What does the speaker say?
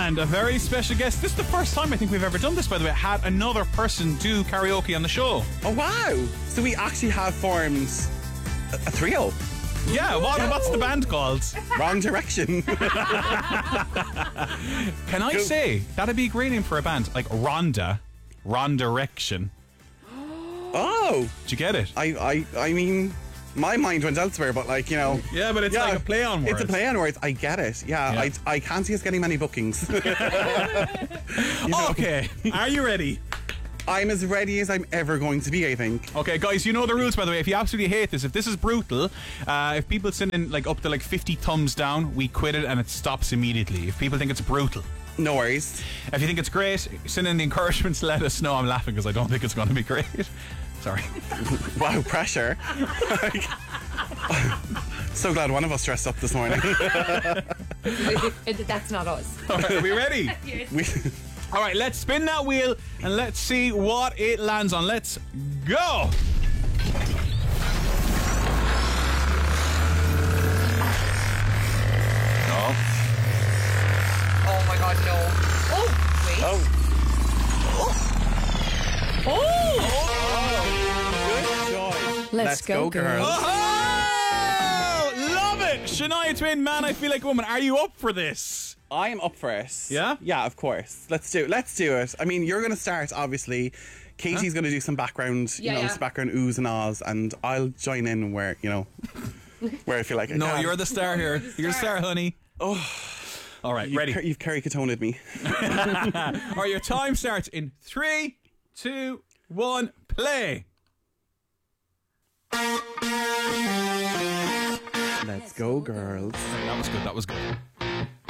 And a very special guest. This is the first time I think we've ever done this, by the way. Had another person do karaoke on the show. Oh, wow. So we actually have formed a trio. Yeah, what's the band called? Wrong Direction. Can I say, that'd be a great name for a band. Like Rhonda Direction. Oh. Did you get it? I mean, my mind went elsewhere, but like, you know. Yeah, but it's like a play on words. It's a play on words. I get it. Yeah. I can't see us getting many bookings. Okay. Are you ready? I'm as ready as I'm ever going to be, I think. Okay, guys, you know the rules, by the way. If you absolutely hate this, if this is brutal, if people send in like up to like 50 thumbs down, we quit it and it stops immediately. If people think it's brutal. No worries. If you think it's great, send in the encouragements, let us know. I'm laughing because I don't think it's going to be great. Sorry. Wow, pressure. So glad one of us dressed up this morning. That's not us. All right, are we ready? Yes. All right, let's spin that wheel and let's see what it lands on. Let's go. No. Oh my God, no. Oh, wait. Good choice. Let's go, girls. Oh, love it. Shania Twain, Man, I Feel Like a Woman. Are you up for this? I am up for it. Yeah? Yeah, of course. Let's do it. I mean, you're going to start, obviously. Katie's going to do some background, some background oohs and ahs, and I'll join in where, where I feel like I No, can. you're the star here. You're the star, honey. Oh. All right, ready? You've Kerry-Catoned me. All right, your time starts in 3, 2, 1, play. Let's go, girls. That was good.